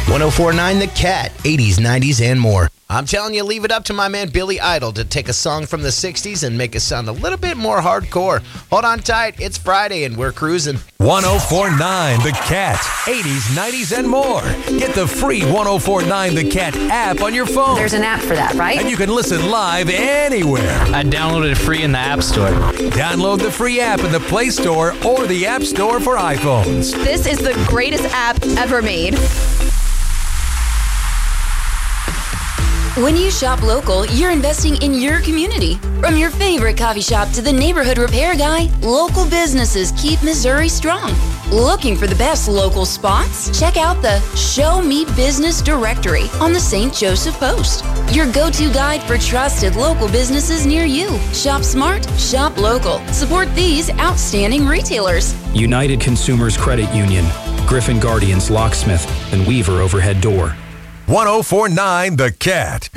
1049 The Cat, 80s, 90s, and more. I'm telling you, leave it up to my man Billy Idol to take a song from the 60s and make it sound a little bit more hardcore. Hold on tight, it's Friday and we're cruising. 1049 The Cat, 80s, 90s, and more. Get the free 1049 The Cat app on your phone. There's an app for that, right? And you can listen live anywhere. I downloaded it free in the App Store. Download the free app in the Play Store or the App Store for iPhones. This is the greatest app ever made. When you shop local, you're investing in your community. From your favorite coffee shop to the neighborhood repair guy, local businesses keep Missouri strong. Looking for the best local spots? Check out the Show Me Business directory on the St. Joseph Post. Your go-to guide for trusted local businesses near you. Shop smart, shop local. Support these outstanding retailers. United Consumers Credit Union, Griffin Guardians Locksmith, and Weaver Overhead Door. 1049 The Cat.